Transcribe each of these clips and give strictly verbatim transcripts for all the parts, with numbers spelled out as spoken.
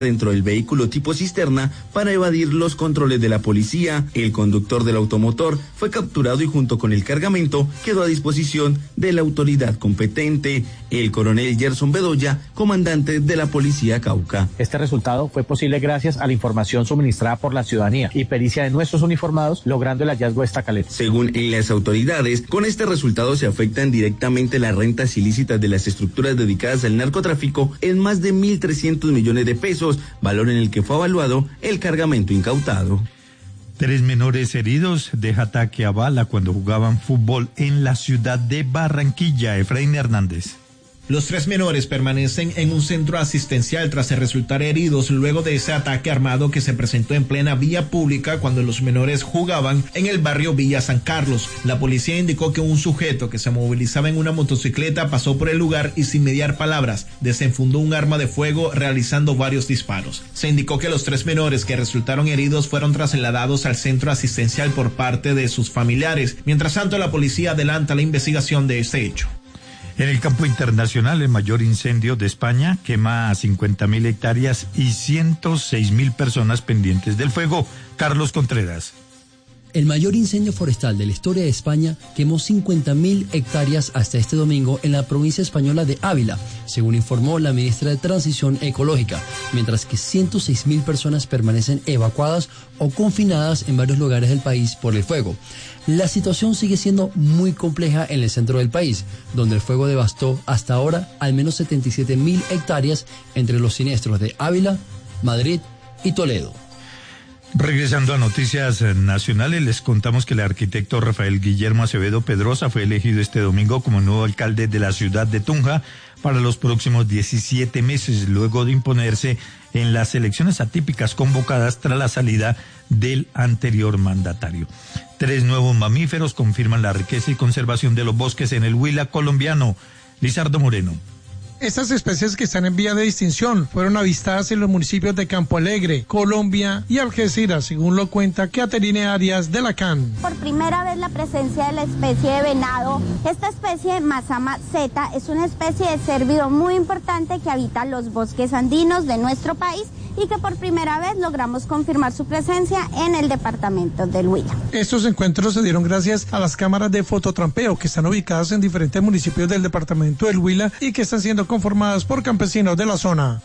dentro del vehículo tipo cisterna para evadir los controles de la policía. El conductor del automotor fue capturado y junto con el cargamento quedó a disposición de la autoridad competente. El coronel Gerson Bedoya, comandante de la policía Cauca. Este resultado fue posible gracias a la información suministrada por la ciudadanía y pericia de nuestros uniformados, logrando el hallazgo de esta caleta. Según las autoridades, con este resultado se afectan directamente las rentas ilícitas de las estructuras dedicadas al narcotráfico en más de mil trescientos millones de pesos, valor en el que fue evaluado el cargamento incautado. Tres menores heridos de ataque a bala cuando jugaban fútbol en la ciudad de Barranquilla. Efraín Hernández. Los tres menores permanecen en un centro asistencial tras resultar heridos luego de ese ataque armado que se presentó en plena vía pública cuando los menores jugaban en el barrio Villa San Carlos. La policía indicó que un sujeto que se movilizaba en una motocicleta pasó por el lugar y sin mediar palabras desenfundó un arma de fuego realizando varios disparos. Se indicó que los tres menores que resultaron heridos fueron trasladados al centro asistencial por parte de sus familiares. Mientras tanto, la policía adelanta la investigación de este hecho. En el campo internacional, el mayor incendio de España quema cincuenta mil hectáreas y ciento seis mil personas pendientes del fuego. Carlos Contreras. El mayor incendio forestal de la historia de España quemó cincuenta mil hectáreas hasta este domingo en la provincia española de Ávila, según informó la ministra de Transición Ecológica, mientras que ciento seis mil personas permanecen evacuadas o confinadas en varios lugares del país por el fuego. La situación sigue siendo muy compleja en el centro del país, donde el fuego devastó hasta ahora al menos setenta y siete mil hectáreas entre los siniestros de Ávila, Madrid y Toledo. Regresando a noticias nacionales, les contamos que el arquitecto Rafael Guillermo Acevedo Pedrosa fue elegido este domingo como nuevo alcalde de la ciudad de Tunja para los próximos diecisiete meses, luego de imponerse en las elecciones atípicas convocadas tras la salida del anterior mandatario. Tres nuevos mamíferos confirman la riqueza y conservación de los bosques en el Huila colombiano. Lizardo Moreno. Estas especies que están en vía de extinción fueron avistadas en los municipios de Campo Alegre, Colombia y Algeciras, según lo cuenta Caterine Arias de la C A N. Por primera vez la presencia de la especie de venado. Esta especie, Mazama zeta, es una especie de cérvido muy importante que habita los bosques andinos de nuestro país y que por primera vez logramos confirmar su presencia en el departamento del Huila. Estos encuentros se dieron gracias a las cámaras de fototrampeo que están ubicadas en diferentes municipios del departamento del Huila y que están siendo conformadas por campesinos de la zona.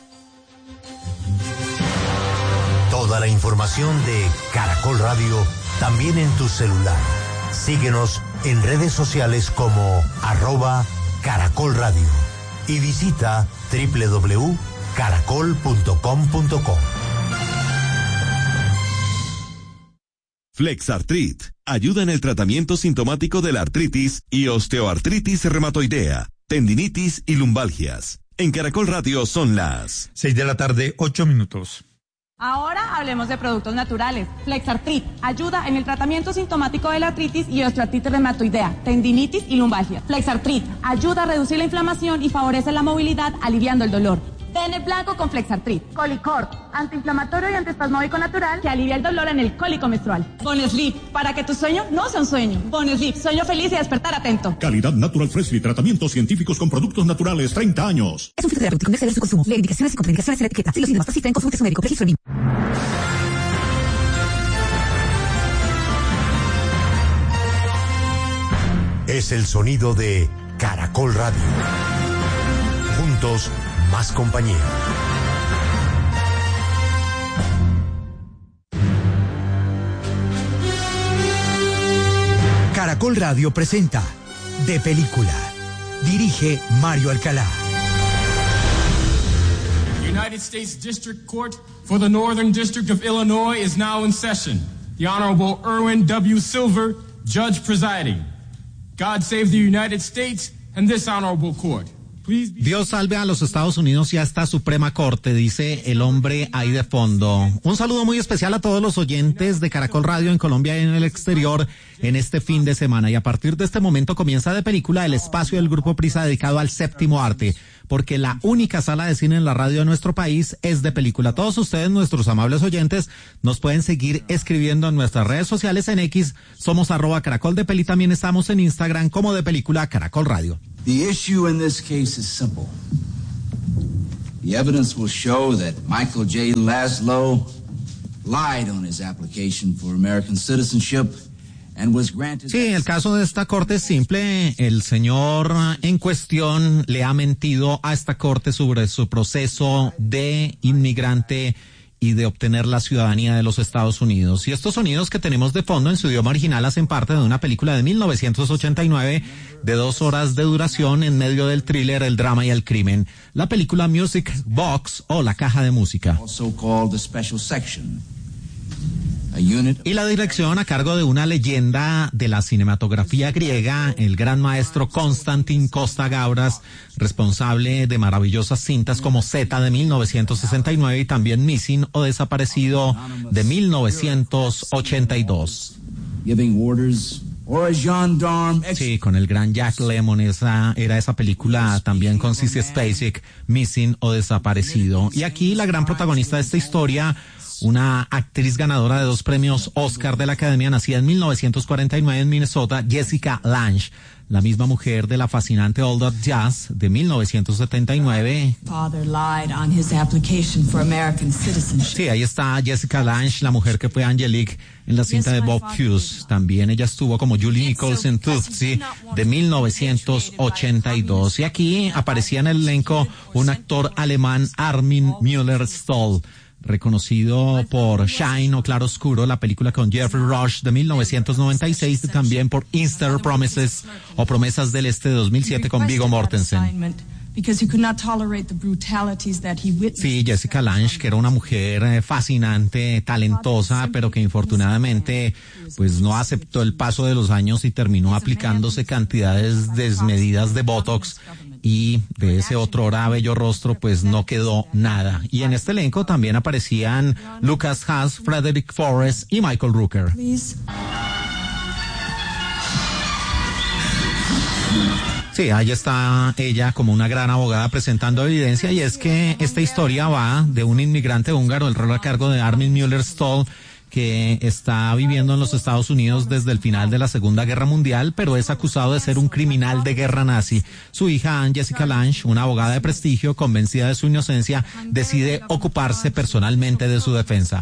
Toda la información de Caracol Radio también en tu celular. Síguenos en redes sociales como arroba Caracol Radio y visita doble u doble u doble u punto caracol punto com punto co. Flexartrit ayuda en el tratamiento sintomático de la artritis y osteoartritis reumatoidea, tendinitis y lumbalgias. En Caracol Radio son las seis de la tarde, ocho minutos. Ahora hablemos de productos naturales. Flexartrit ayuda en el tratamiento sintomático de la artritis y osteoartritis reumatoidea, tendinitis y lumbalgia. Flexartrit ayuda a reducir la inflamación y favorece la movilidad, aliviando el dolor. Pene blanco con Flexartrit. Colicort, antiinflamatorio y antiespasmódico natural que alivia el dolor en el cólico menstrual. Bonesleep, para que tu sueño no sea un sueño. Bonesleep, sueño feliz y despertar atento. Calidad Natural Freshly, tratamientos científicos con productos naturales, treinta años. Es un fitoterapéutico, no exceder su consumo. Lee indicaciones y contraindicaciones en la etiqueta. Si los síntomas persisten, consulte a su médico. Registro en I M. Es el sonido de Caracol Radio. Juntos, más compañía. Caracol Radio presenta De Película. Dirige Mario Alcalá. United States District Court for the Northern District of Illinois is now in session. The Honorable Erwin W. Silver, Judge presiding. God save the United States and this honorable court. Dios salve a los Estados Unidos y a esta Suprema Corte, dice el hombre ahí de fondo. Un saludo muy especial a todos los oyentes de Caracol Radio en Colombia y en el exterior en este fin de semana. Y a partir de este momento comienza De Película, el espacio del Grupo Prisa dedicado al séptimo arte, porque la única sala de cine en la radio de nuestro país es De Película. Todos ustedes, nuestros amables oyentes, nos pueden seguir escribiendo en nuestras redes sociales. En X somos arroba Caracol de Peli, también estamos en Instagram como De Película Caracol Radio. The issue in this case is simple. The evidence will show that Michael J. Laszlo lied on his application for American citizenship. Sí, el caso de esta corte es simple. El señor en cuestión le ha mentido a esta corte sobre su proceso de inmigrante y de obtener la ciudadanía de los Estados Unidos. Y estos sonidos que tenemos de fondo en su idioma original hacen parte de una película de mil novecientos ochenta y nueve de dos horas de duración en medio del thriller, el drama y el crimen. La película Music Box o La Caja de Música. Also called the Special Section. Y la dirección a cargo de una leyenda de la cinematografía griega, el gran maestro Konstantin Costa-Gavras, responsable de maravillosas cintas como Z de mil novecientos sesenta y nueve y también Missing o Desaparecido de mil novecientos ochenta y dos. Sí, con el gran Jack Lemmon, esa era esa película también con Sissy Spacek, Missing o Desaparecido. Y aquí la gran protagonista de esta historia, una actriz ganadora de dos premios Oscar de la Academia, nacida en mil novecientos cuarenta y nueve en Minnesota, Jessica Lange, la misma mujer de la fascinante All That Jazz de mil novecientos setenta y nueve. Sí, ahí está Jessica Lange, la mujer que fue Angelique en la cinta de Bob Hughes. También ella estuvo como Julie Nichols en Tootsie de mil novecientos ochenta y dos. Y aquí aparecía en el elenco un actor alemán, Armin Müller-Stahl, reconocido por Shine o Claro Oscuro, la película con Jeffrey Rush de mil novecientos noventa y seis, y también por Easter Promises o Promesas del Este de dos mil siete con Viggo Mortensen. Sí, Jessica Lange, que era una mujer fascinante, talentosa, pero que infortunadamente pues no aceptó el paso de los años y terminó aplicándose cantidades desmedidas de Botox, y de ese otrora bello rostro pues no quedó nada. Y en este elenco también aparecían Lucas Haas, Frederick Forrest y Michael Rooker. Sí, ahí está ella como una gran abogada presentando evidencia, y es que esta historia va de un inmigrante húngaro, el rol a cargo de Armin Müller-Stahl, que está viviendo en los Estados Unidos desde el final de la Segunda Guerra Mundial, pero es acusado de ser un criminal de guerra nazi. Su hija, Anne Jessica Lange, una abogada de prestigio, convencida de su inocencia, decide ocuparse personalmente de su defensa.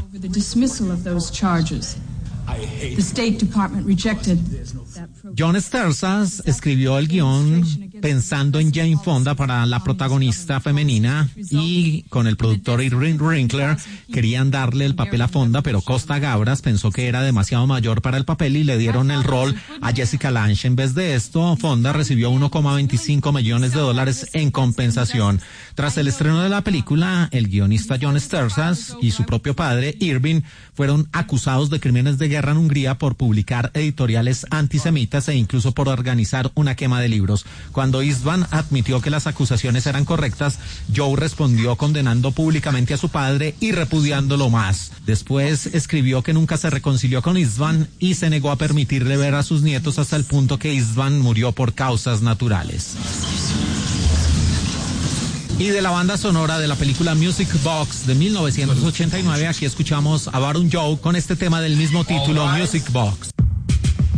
John Sterzas escribió el guión pensando en Jane Fonda para la protagonista femenina, y con el productor Irving Winkler querían darle el papel a Fonda, pero Costa-Gavras pensó que era demasiado mayor para el papel y le dieron el rol a Jessica Lange. En vez de esto, Fonda recibió uno coma veinticinco millones de dólares en compensación. Tras el estreno de la película, el guionista John Sterzas y su propio padre, Irving, fueron acusados de crímenes de guerra en Hungría por publicar editoriales antisemitas e incluso por organizar una quema de libros. Cuando Istvan admitió que las acusaciones eran correctas, Joe respondió condenando públicamente a su padre y repudiándolo más. Después escribió que nunca se reconcilió con Istvan y se negó a permitirle ver a sus nietos hasta el punto que Istvan murió por causas naturales. Y de la banda sonora de la película Music Box de mil novecientos ochenta y nueve, aquí escuchamos a Baron Joe con este tema del mismo título, Music Box.